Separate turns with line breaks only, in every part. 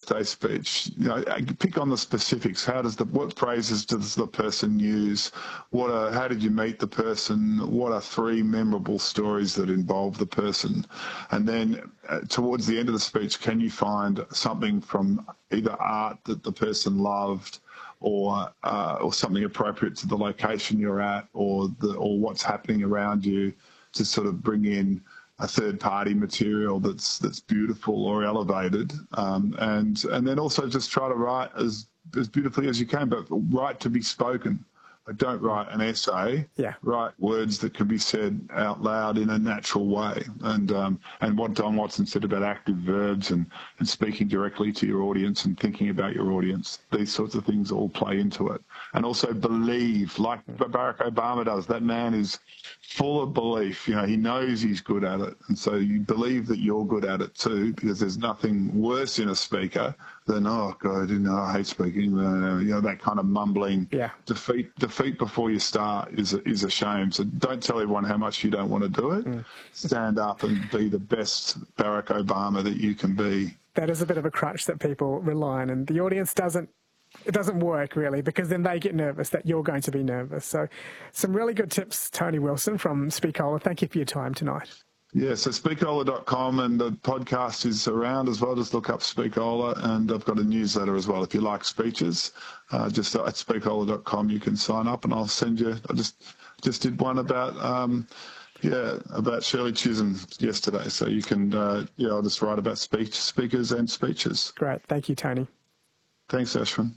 birthday speech, pick on the specifics. What phrases does the person use? How did you meet the person? What are 3 memorable stories that involve the person? And then towards the end of the speech, can you find something from either art that the person loved, or something appropriate to the location you're at, or what's happening around you, to sort of bring in a third-party material that's beautiful or elevated, and then also just try to write as beautifully as you can, but write to be spoken. Don't write an essay.
Yeah.
Write words that can be said out loud in a natural way. And what Don Watson said about active verbs and speaking directly to your audience and thinking about your audience, these sorts of things all play into it. And also believe, like Barack Obama does. That man is full of belief. He knows he's good at it. And so you believe that you're good at it too, because there's nothing worse in a speaker than, oh, God, I hate speaking. That kind of mumbling.
Yeah.
Defeat before you start is a shame. So don't tell everyone how much you don't want to do it. Stand up and be the best Barack Obama that you can be.
That is a bit of a crutch that people rely on, and the audience doesn't work really, because then they get nervous that you're going to be nervous. So some really good tips, Tony Wilson from Speakola. Thank you for your time tonight.
Yeah, so speakola.com, and the podcast is around as well. Just look up Speakola, and I've got a newsletter as well. If you like speeches, just at speakola.com you can sign up, and I'll send you. I just did one about Shirley Chisholm yesterday, so you can I'll just write about speakers and speeches.
Great, thank you, Tony.
Thanks, Ashwin.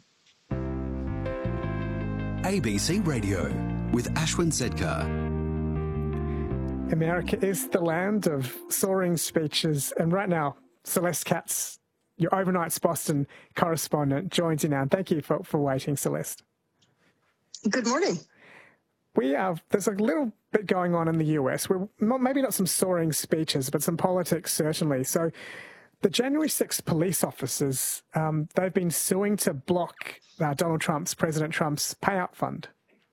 ABC Radio with Ashwin Sedkar.
America is the land of soaring speeches, and right now, Celeste Katz, your Overnights Boston correspondent, joins you now. Thank you for waiting, Celeste.
Good morning.
There's a little bit going on in the US. Maybe not some soaring speeches, but some politics certainly. So the January 6th police officers, they've been suing to block President Trump's payout fund.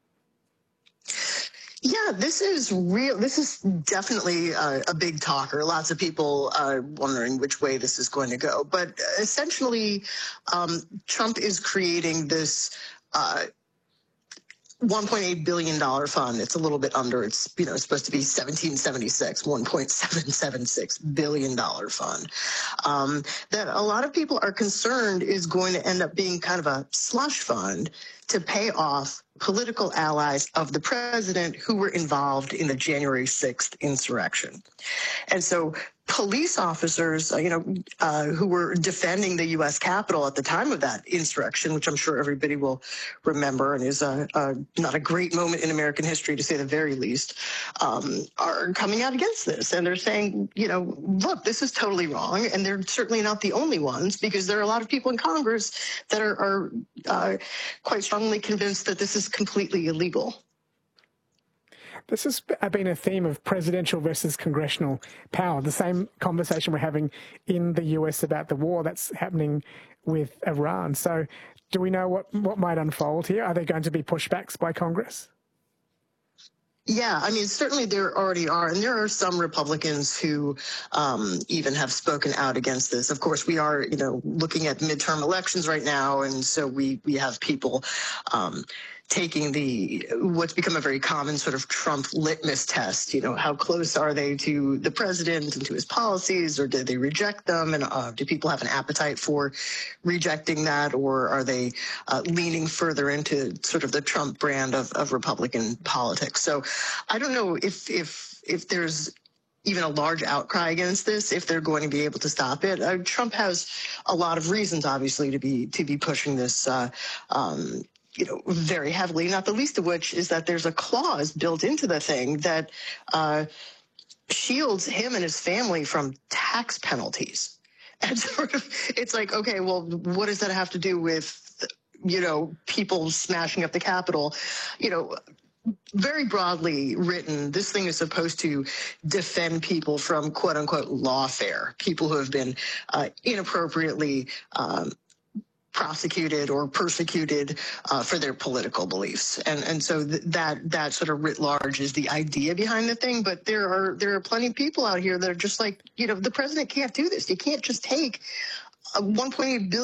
Yeah, this is real. This is definitely a big talker. Lots of people are wondering which way this is going to go. But essentially, Trump is creating this $1.8 billion fund. It's a little bit under. It's supposed to be 1776, $1.776 billion fund. That a lot of people are concerned is going to end up being kind of a slush fund to pay off political allies of the president who were involved in the January 6th insurrection. And so police officers, who were defending the U.S. Capitol at the time of that insurrection, which I'm sure everybody will remember and is not a great moment in American history, to say the very least, are coming out against this. And they're saying, look, this is totally wrong. And they're certainly not the only ones, because there are a lot of people in Congress that are quite strongly convinced that this is completely illegal.
This has been a theme of presidential versus congressional power, the same conversation we're having in the US about the war that's happening with Iran. So do we know what might unfold here? Are there going to be pushbacks by Congress?
Yeah, certainly there already are, and there are some Republicans who even have spoken out against this. Of course, we are, looking at midterm elections right now, and so we have people taking what's become a very common sort of Trump litmus test. How close are they to the president and to his policies, or do they reject them? And do people have an appetite for rejecting that, or are they leaning further into sort of the Trump brand of Republican politics? So I don't know if there's even a large outcry against this, if they're going to be able to stop it. Trump has a lot of reasons, obviously, to be pushing this very heavily, not the least of which is that there's a clause built into the thing that shields him and his family from tax penalties. And sort of, it's like, okay, well, what does that have to do with, people smashing up the Capitol? Very broadly written, this thing is supposed to defend people from quote unquote lawfare, people who have been inappropriately prosecuted or persecuted for their political beliefs. And so that sort of writ large is the idea behind the thing. But there are plenty of people out here that are just like, the president can't do this. You can't just take $1.8 billion